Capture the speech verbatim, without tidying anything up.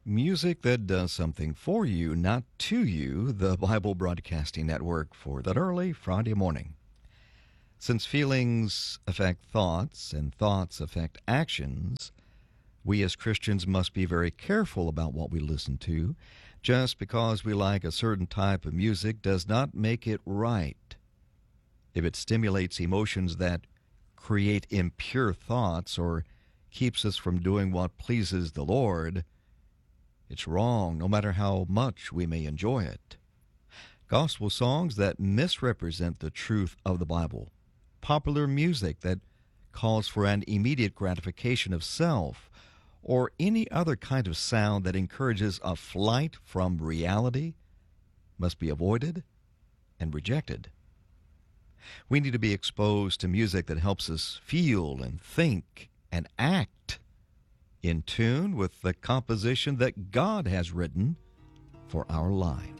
Music that does something for you, not to you, the Bible Broadcasting Network for that early Friday morning. Since feelings affect thoughts and thoughts affect actions, we as Christians must be very careful about what we listen to. Just because we like a certain type of music does not make it right. If it stimulates emotions that create impure thoughts or keeps us from doing what pleases the Lord, it's wrong, no matter how much we may enjoy it. Gospel songs that misrepresent the truth of the Bible, popular music that calls for an immediate gratification of self, or any other kind of sound that encourages a flight from reality must be avoided and rejected. We need to be exposed to music that helps us feel and think and act in tune with the composition that God has written for our lives.